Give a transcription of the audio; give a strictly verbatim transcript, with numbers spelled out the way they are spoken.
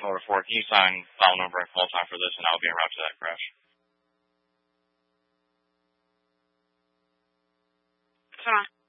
Order four, can you sign file number and call time for this, and I'll be en route to that crash. Come on.